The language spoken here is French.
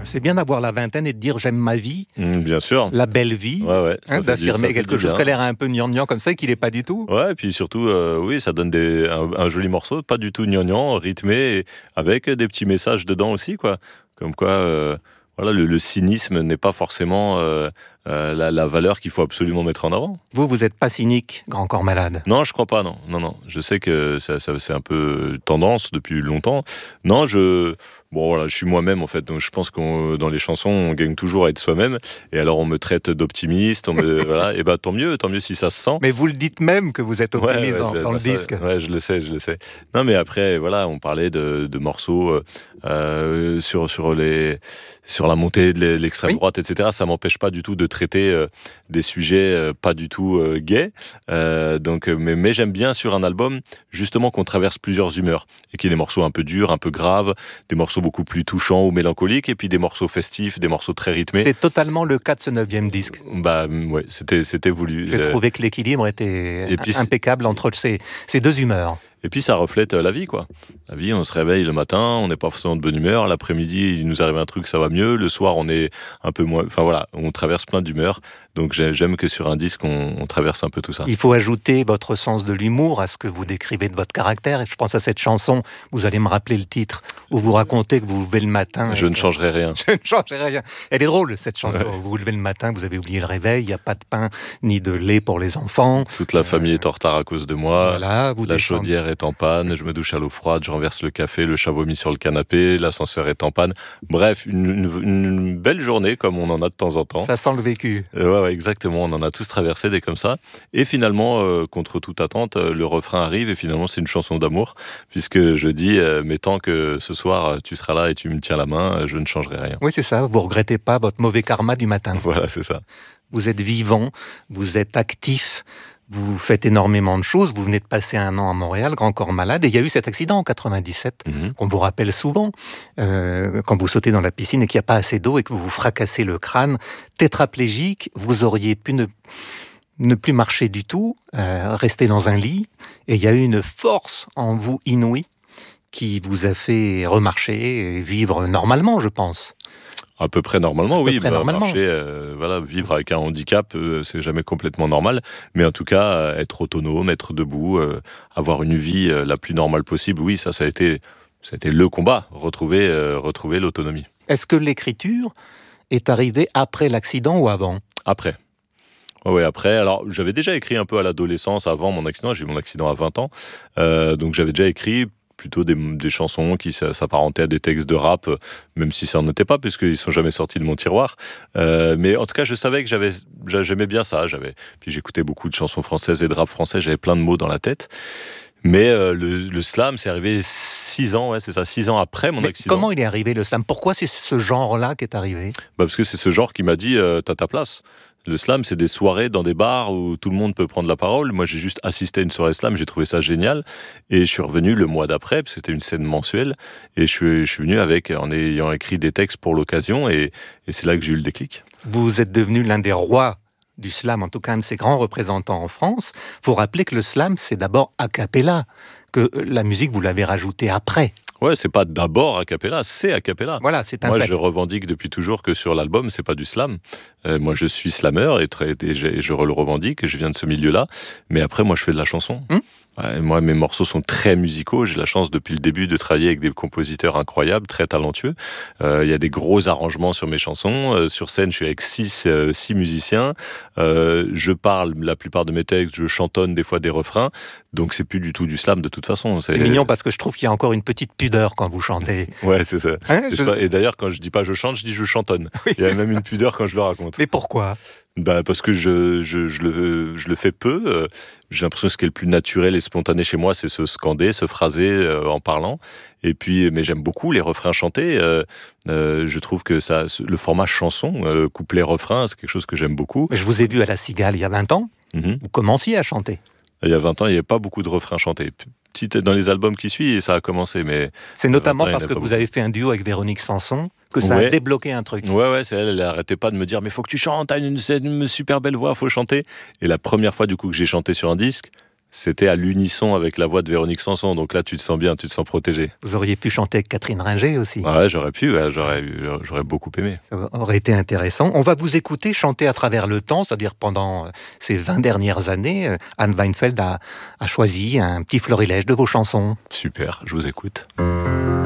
C'est bien d'avoir la vingtaine et de dire j'aime ma vie, Bien sûr. la belle vie, Ouais, ça fait d'affirmer ça fait quelque du chose qui a bien. l'air un peu gnangnan comme ça et qu'il n'est pas du tout. Ouais, et puis surtout, oui, ça donne un joli morceau, pas du tout gnangnan, rythmé, et avec des petits messages dedans aussi, quoi. Comme quoi, voilà, le cynisme n'est pas forcément la valeur qu'il faut absolument mettre en avant. Vous n'êtes pas cynique, Grand Corps Malade. Non, je crois pas, non. Non, non. Je sais que c'est un peu tendance depuis longtemps. Non, bon, voilà, je suis moi-même, en fait. Donc, je pense que dans les chansons, on gagne toujours à être soi-même. Et alors, on me traite d'optimiste, voilà. Et tant mieux si ça se sent. Mais vous le dites même que vous êtes optimiste Ouais, dans le disque. Ouais, je le sais. Non, mais après, voilà, on parlait de morceaux sur la montée de l'extrême droite, etc. Ça m'empêche pas du tout de traiter des sujets pas du tout gays. Mais j'aime bien sur un album, justement, qu'on traverse plusieurs humeurs. Et qu'il y ait des morceaux un peu durs, un peu graves, des morceaux beaucoup plus touchants ou mélancoliques, et puis des morceaux festifs, des morceaux très rythmés. C'est totalement le cas de ce 9e disque. Ouais, c'était voulu. J'ai trouvé que l'équilibre était impeccable entre ces deux humeurs. Et puis ça reflète la vie, quoi. La vie, on se réveille le matin, on n'est pas forcément de bonne humeur. L'après-midi, il nous arrive un truc, ça va mieux. Le soir, on est un peu moins... Enfin voilà, on traverse plein d'humeurs. Donc j'aime que sur un disque, on traverse un peu tout ça. Il faut ajouter votre sens de l'humour à ce que vous décrivez de votre caractère. Et je pense à cette chanson, vous allez me rappeler le titre, où vous racontez que vous vous levez le matin... Je ne changerai rien. Je ne changerai rien. Elle est drôle, cette chanson. Ouais. Vous vous levez le matin, vous avez oublié le réveil, il n'y a pas de pain ni de lait pour les enfants. Toute la famille est en retard à cause de moi. Voilà, la chaudière est en panne, je me douche à l'eau froide, je renverse le café, le chat vomit sur le canapé, l'ascenseur est en panne. Bref, une belle journée comme on en a de temps en temps. Ça sent le vécu. Ouais, exactement. On en a tous traversé des comme ça. Et finalement, contre toute attente, le refrain arrive et finalement c'est une chanson d'amour, puisque je dis, mais tant que ce soir tu seras là et tu me tiens la main, je ne changerai rien. Oui, c'est ça. Vous regrettez pas votre mauvais karma du matin. Voilà, c'est ça. Vous êtes vivant, vous êtes actif. Vous faites énormément de choses. Vous venez de passer 1 an à Montréal, Grand Corps Malade, et il y a eu cet accident en 97 qu'on vous rappelle souvent quand vous sautez dans la piscine et qu'il n'y a pas assez d'eau et que vous vous fracassez le crâne. Tétraplégique, vous auriez pu ne plus marcher du tout, rester dans un lit, et il y a eu une force en vous inouïe qui vous a fait remarcher et vivre normalement, je pense. À peu près normalement, oui. Normalement. Marcher, vivre avec un handicap, c'est jamais complètement normal. Mais en tout cas, être autonome, être debout, avoir une vie la plus normale possible, oui, ça a été le combat, retrouver l'autonomie. Est-ce que l'écriture est arrivée après l'accident ou avant ? Après. Oui, après. Alors, j'avais déjà écrit un peu à l'adolescence, avant mon accident. J'ai eu mon accident à 20 ans. Donc, j'avais déjà écrit plutôt des chansons qui s'apparentaient à des textes de rap, même si ça n'en était pas, puisqu'ils ne sont jamais sortis de mon tiroir. Mais en tout cas, je savais que j'aimais bien ça. Puis j'écoutais beaucoup de chansons françaises et de rap français, j'avais plein de mots dans la tête. Mais le slam, c'est arrivé 6 ans, ouais, c'est ça, 6 ans après mon accident. Comment il est arrivé, le slam ? Pourquoi c'est ce genre-là qui est arrivé ? Parce que c'est ce genre qui m'a dit t'as ta place. Le slam, c'est des soirées dans des bars où tout le monde peut prendre la parole. Moi, j'ai juste assisté à une soirée slam, j'ai trouvé ça génial. Et je suis revenu le mois d'après, parce que c'était une scène mensuelle. Et je suis venu en ayant écrit des textes pour l'occasion. Et c'est là que j'ai eu le déclic. Vous êtes devenu l'un des rois du slam, en tout cas un de ses grands représentants en France. Il faut rappeler que le slam, c'est d'abord a cappella, que la musique, vous l'avez rajoutée après. Ouais, c'est pas d'abord a cappella, c'est a cappella. Voilà, c'est un fait. Moi, je revendique depuis toujours que sur l'album, c'est pas du slam. Moi, je suis slameur et je le revendique, je viens de ce milieu-là. Mais après, moi, je fais de la chanson. Moi, mes morceaux sont très musicaux. J'ai la chance depuis le début de travailler avec des compositeurs incroyables, très talentueux. Il y a des gros arrangements sur mes chansons. Sur scène, je suis avec 6 musiciens. Je parle la plupart de mes textes, je chantonne des fois des refrains. Donc, c'est plus du tout du slam de toute façon. C'est mignon parce que je trouve qu'il y a encore une petite pudeur quand vous chantez. Ouais, c'est ça. Et d'ailleurs, quand je dis pas je chante, je dis je chantonne. Oui, il y a même une pudeur quand je le raconte. Mais pourquoi ? Parce que je le fais peu. J'ai l'impression que ce qui est le plus naturel et spontané chez moi, c'est se scander, se phraser en parlant. Et puis, mais j'aime beaucoup les refrains chantés. Je trouve que le format chanson, couplet-refrain, c'est quelque chose que j'aime beaucoup. Mais je vous ai vu à La Cigale il y a 20 ans. Vous commenciez à chanter. Il y a 20 ans, il n'y avait pas beaucoup de refrains chantés. Dans les albums qui suivent, ça a commencé. Mais c'est notamment parce que vous avez fait un duo avec Véronique Sanson que ça a débloqué un truc. Ouais, c'est elle n'arrêtait pas de me dire « Mais faut que tu chantes, t'as une super belle voix, faut chanter ». Et la première fois du coup que j'ai chanté sur un disque, C'était à l'unisson avec la voix de Véronique Sanson. Donc là, tu te sens bien, tu te sens protégé. Vous auriez pu chanter avec Catherine Ringer aussi. Ouais, j'aurais pu, j'aurais beaucoup aimé. Ça aurait été intéressant. On va vous écouter chanter à travers le temps, c'est-à-dire pendant ces 20 dernières années. Anne Weinfeld a choisi un petit florilège de vos chansons. Super, je vous écoute.